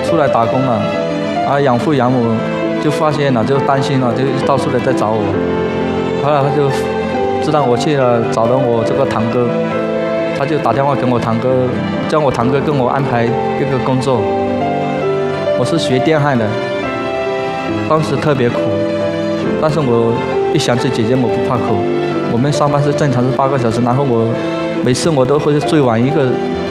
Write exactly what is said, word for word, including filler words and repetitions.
出来打工了，啊，养父养母就发现了，就担心了，就到处的在找我。后来他就知道我去了，找了我这个堂哥，他就打电话给我堂哥，叫我堂哥跟我安排一个工作。我是学电焊的，当时特别苦，但是我一想起姐姐我不怕苦。我们上班是正常是八个小时，然后我每次我都会最晚一个